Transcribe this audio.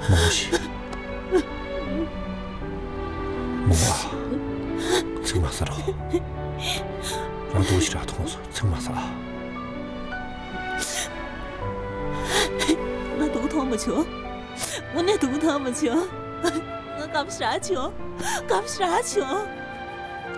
몽시 몽아 정말사라 랑 도시라 통수 정말사라 나读他们球，我那读他们球，我干啥球？干啥球？